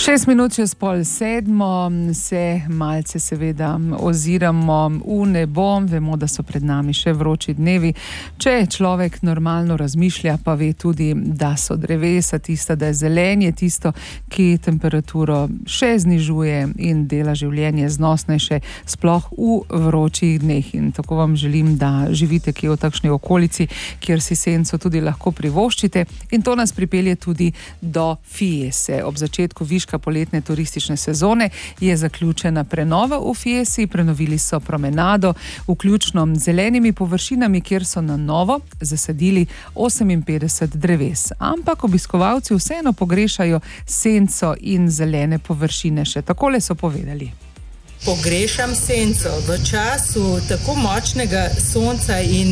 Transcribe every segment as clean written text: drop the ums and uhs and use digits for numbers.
6:06 se malce seveda oziramo v nebo, vemo, da so pred nami še vroči dnevi. Če človek normalno razmišlja, pa ve tudi, da so drevesa tista, da je zelenje tisto, ki temperaturo še znižuje in dela življenje znosnejše, sploh v vročih dneh. In tako vam želim, da živite kje v takšni okolici, kjer si senco tudi lahko privoščite. In to nas pripelje tudi do Fiese. Ob začetku viška poletne turistične sezone je zaključena prenova v Fiesi. Prenovili so promenado, vključno z zelenimi površinami, kjer so na novo zasadili 58 dreves. Ampak obiskovalci vseeno pogrešajo senco in zelene površine. Še takole so povedali. Pogrešam senco. V času tako močnega sonca in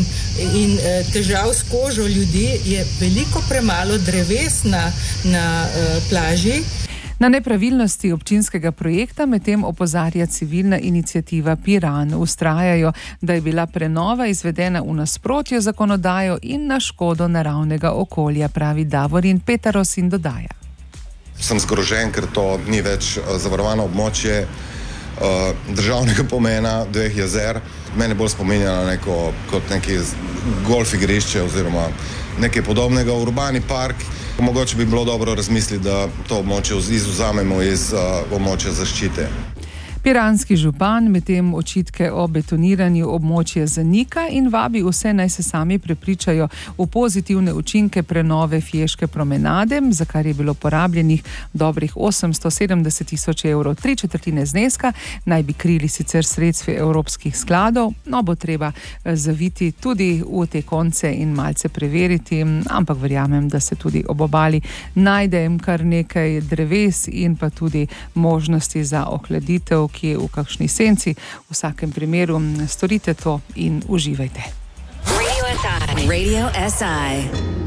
težav s kožo ljudi je veliko premalo dreves na plaži. Na nepravilnosti občinskega projekta medtem opozarja civilna iniciativa Piran. Vztrajajo, da je bila prenova izvedena v nasprotju z zakonodajo in na škodo naravnega okolja, pravi Davorin Petaros in dodaja. Sem zgrožen, ker to ni več zavarovano območje državnega pomena dveh jezer. Mene bolj spominja na kot neki golf igrišče oziroma nekaj podobnega, urbani park. Mogoče bi bilo dobro razmisliti, da to območje izvzamemo iz območja zaščite. Piranski župan medtem očitke o betoniranju območja zanika in vabi vse, naj se sami prepričajo v pozitivne učinke prenove Fieške promenade, za kar je bilo porabljenih dobrih 870 tisoč evrov. 3/4 zneska naj bi krili sicer sredstvi evropskih skladov, no bo treba zaviti tudi v te konce in malce preveriti, ampak verjamem, da se tudi ob obali najde kar nekaj dreves in pa tudi možnosti za ohladitev, ki je v kakšni senci. V vsakem primeru storite to in uživajte. Radio SI.